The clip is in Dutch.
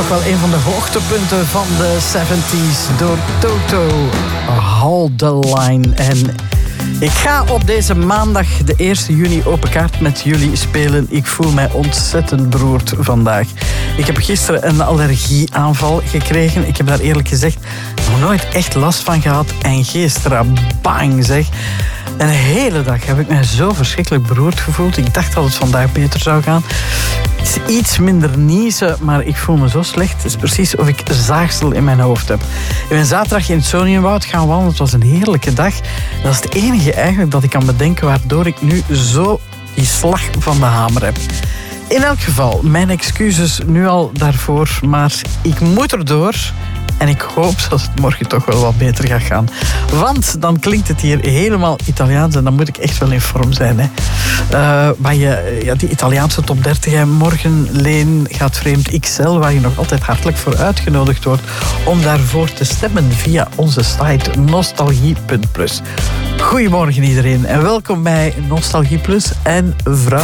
toch wel een van de hoogtepunten van de 70s door Toto. Hold the line. En ik ga op deze maandag, de 1 juni, open kaart met jullie spelen. Ik voel mij ontzettend beroerd vandaag. Ik heb gisteren een allergieaanval gekregen. Ik heb daar eerlijk gezegd nog nooit echt last van gehad. En gisteren, bang zeg. Een hele dag heb ik mij zo verschrikkelijk beroerd gevoeld. Ik dacht dat het vandaag beter zou gaan. Het is iets minder niezen, maar ik voel me zo slecht. Het is precies of ik zaagsel in mijn hoofd heb. Ik ben zaterdag in het Soniumwoud gaan wandelen. Het was een heerlijke dag. Dat is het enige eigenlijk dat ik kan bedenken waardoor ik nu zo die slag van de hamer heb. In elk geval, mijn excuses nu al daarvoor, maar ik moet erdoor. En ik hoop dat het morgen toch wel wat beter gaat gaan. Want dan klinkt het hier helemaal Italiaans en dan moet ik echt wel in vorm zijn. Hè. Maar die Italiaanse top 30, hè, morgen Leen gaat vreemd XL, waar je nog altijd hartelijk voor uitgenodigd wordt om daarvoor te stemmen via onze site nostalgie.plus. Goedemorgen iedereen en welkom bij Nostalgie Plus en vrouw.